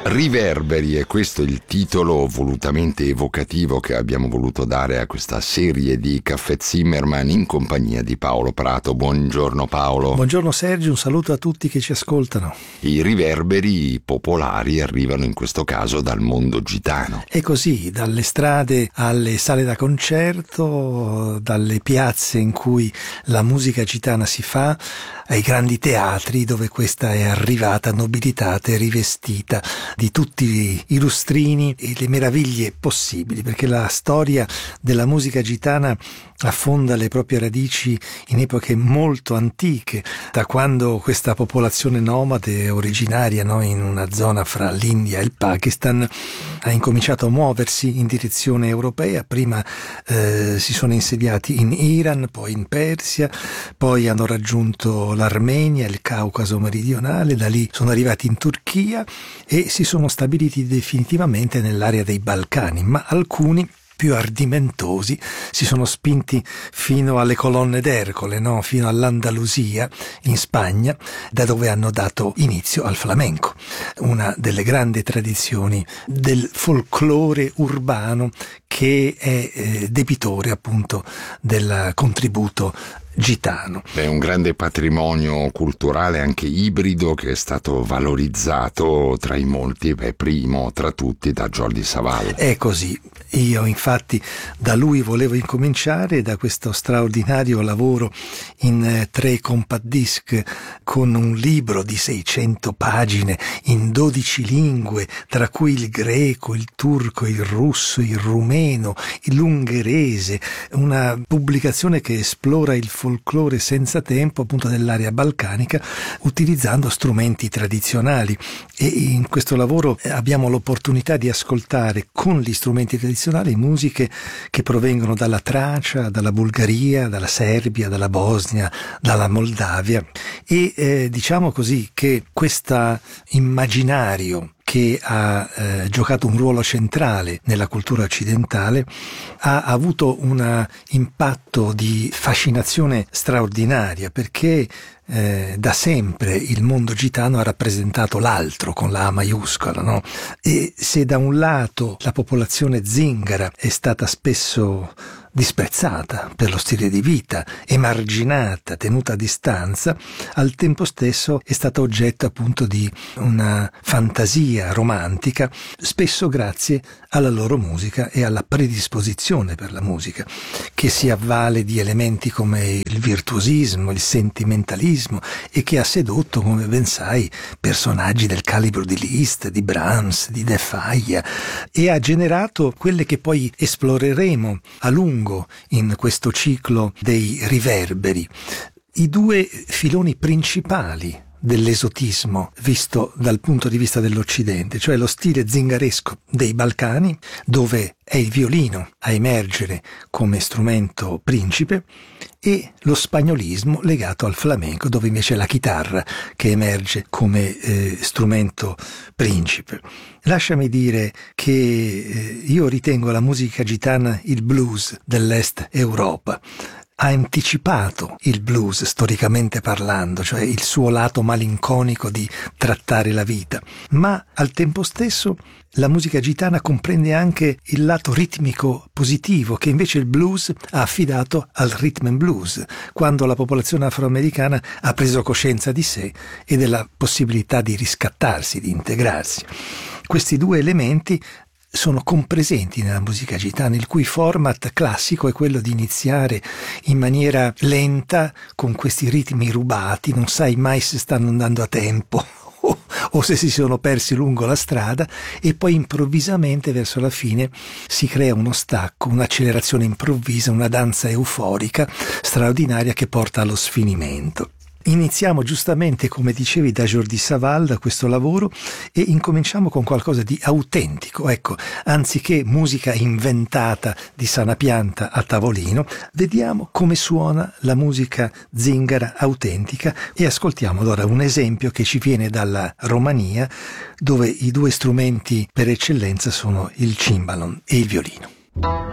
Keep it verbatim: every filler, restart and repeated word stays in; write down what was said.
Riverberi, e questo è il titolo volutamente evocativo che abbiamo voluto dare a questa serie di Caffè Zimmermann in compagnia di Paolo Prato. Buongiorno Paolo. Buongiorno Sergio, un saluto a tutti che ci ascoltano. I riverberi popolari arrivano in questo caso dal mondo gitano. È così, dalle strade alle sale da concerto, dalle piazze in cui la musica gitana si fa, ai grandi teatri dove questa è arrivata nobilitata e rivestita di tutti i lustrini e le meraviglie possibili, perché la storia della musica gitana affonda le proprie radici in epoche molto antiche, da quando questa popolazione nomade originaria, no, in una zona fra l'India e il Pakistan ha incominciato a muoversi in direzione europea. Prima eh, si sono insediati in Iran, poi in Persia, poi hanno raggiunto l'Armenia, il Caucaso meridionale, da lì sono arrivati in Turchia e si sono stabiliti definitivamente nell'area dei Balcani, ma alcuni più ardimentosi si sono spinti fino alle colonne d'Ercole, no? Fino all'Andalusia in Spagna, da dove hanno dato inizio al flamenco, una delle grandi tradizioni del folklore urbano che è eh, debitore appunto del contributo gitano. È un grande patrimonio culturale anche ibrido che è stato valorizzato tra i molti, beh, primo tra tutti da Jordi Savall. È così. Io infatti da lui volevo incominciare, da questo straordinario lavoro in eh, tre compact disc con un libro di seicento pagine in dodici lingue, tra cui il greco, il turco, il russo, il rumeno, l'ungherese, una pubblicazione che esplora il folklore senza tempo appunto dell'area balcanica utilizzando strumenti tradizionali, e in questo lavoro abbiamo l'opportunità di ascoltare con gli strumenti tradizionali musiche che provengono dalla Tracia, dalla Bulgaria, dalla Serbia, dalla Bosnia, dalla Moldavia, e eh, diciamo così che questo immaginario che ha eh, giocato un ruolo centrale nella cultura occidentale ha avuto un impatto di fascinazione straordinaria, perché eh, da sempre il mondo gitano ha rappresentato l'altro con la A maiuscola, no? E se da un lato la popolazione zingara è stata spesso disprezzata per lo stile di vita, emarginata, tenuta a distanza, al tempo stesso è stata oggetto appunto di una fantasia romantica, spesso grazie alla loro musica e alla predisposizione per la musica, che si avvale di elementi come il virtuosismo, il sentimentalismo, e che ha sedotto, come ben sai, personaggi del calibro di Liszt, di Brahms, di De Falla, e ha generato quelle che poi esploreremo a lungo in questo ciclo dei riverberi, i due filoni principali dell'esotismo visto dal punto di vista dell'Occidente, cioè lo stile zingaresco dei Balcani, dove è il violino a emergere come strumento principe, e lo spagnolismo legato al flamenco, dove invece è la chitarra che emerge come eh, strumento principe. Lasciami dire che eh, io ritengo la musica gitana il blues dell'Est Europa. Ha anticipato il blues storicamente parlando, cioè il suo lato malinconico di trattare la vita, ma al tempo stesso la musica gitana comprende anche il lato ritmico positivo che invece il blues ha affidato al rhythm and blues, quando la popolazione afroamericana ha preso coscienza di sé e della possibilità di riscattarsi, di integrarsi. Questi due elementi sono compresenti nella musica gitana, il cui format classico è quello di iniziare in maniera lenta con questi ritmi rubati, non sai mai se stanno andando a tempo o se si sono persi lungo la strada, e poi improvvisamente verso la fine si crea uno stacco, un'accelerazione improvvisa, una danza euforica straordinaria che porta allo sfinimento. Iniziamo giustamente, come dicevi, da Jordi Savall, da questo lavoro, e incominciamo con qualcosa di autentico. Ecco, anziché musica inventata di sana pianta a tavolino, vediamo come suona la musica zingara autentica, e ascoltiamo allora un esempio che ci viene dalla Romania, dove i due strumenti per eccellenza sono il cimbalom e il violino.